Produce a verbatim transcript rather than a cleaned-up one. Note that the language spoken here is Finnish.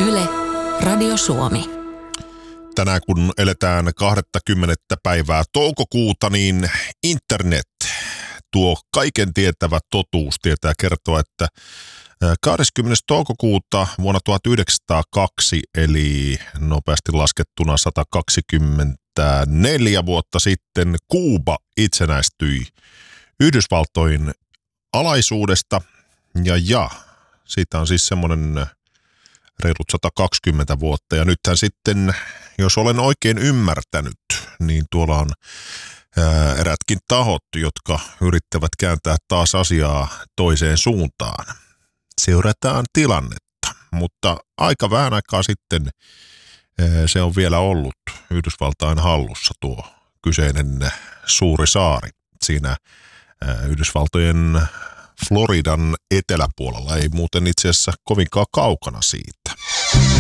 Yle, Radio Suomi. Tänään kun eletään kaksikymmentä päivää toukokuuta, niin internet, tuo kaiken tietävä totuus, tietää kertoa, että kahdeskymmenes toukokuuta vuonna tuhatyhdeksänsataakaksi, eli nopeasti laskettuna sata kaksikymmentäneljä vuotta sitten, Kuuba itsenäistyi Yhdysvaltojen alaisuudesta. Ja, ja siitä on siis semmoinen reilut sata kaksikymmentä vuotta. Ja nythän sitten, jos olen oikein ymmärtänyt, niin tuolla on ää, erätkin tahot, jotka yrittävät kääntää taas asiaa toiseen suuntaan. Seurataan tilannetta, mutta aika vähän aikaa sitten ää, se on vielä ollut Yhdysvaltain hallussa tuo kyseinen suuri saari siinä ää, Yhdysvaltojen Floridan eteläpuolella, ei muuten itse asiassa kovinkaan kaukana siitä.